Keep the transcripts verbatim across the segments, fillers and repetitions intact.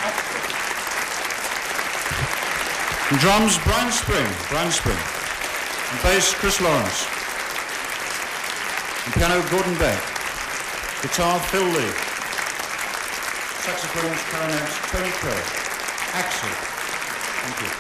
And drums, Brian Spring, Brian Spring. And bass, Chris Lawrence. And piano, Gordon Beck. Guitar, Phil Lee. Saxophones, clarinets, Tony Kerr. Axel. Thank you.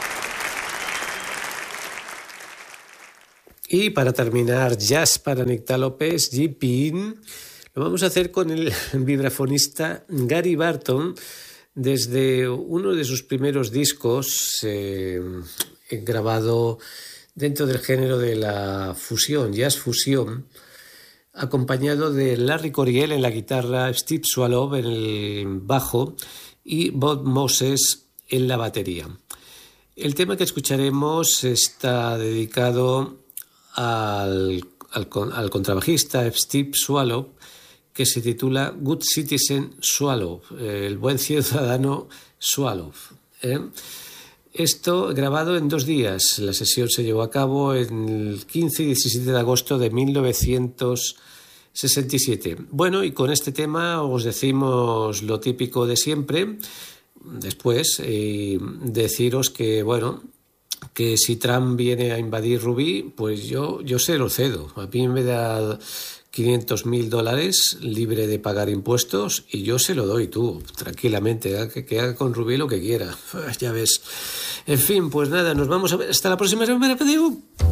Y para terminar, jazz para Nicta López, G P. Lo vamos a hacer con el vibrafonista Gary Barton desde uno de sus primeros discos eh, grabado dentro del género de la fusión, jazz fusión, acompañado de Larry Coryell en la guitarra, Steve Swallow en el bajo y Bob Moses en la batería. El tema que escucharemos está dedicado al, al, al contrabajista Steve Swallow, que se titula Good Citizen Swallow, el buen ciudadano Swallow. ¿eh? Esto grabado en dos días. La sesión se llevó a cabo en el quince y diecisiete de agosto de mil novecientos sesenta y siete. Bueno, y con este tema os decimos lo típico de siempre. Después, eh, deciros que, bueno, que si Trump viene a invadir Rubí, pues yo, yo se lo cedo. A mí me da quinientos mil dólares libre de pagar impuestos y yo se lo doy, tú, tranquilamente, ¿eh? que, que haga con Rubí lo que quiera. Ya ves. En fin, pues nada, nos vamos a ver hasta la próxima semana.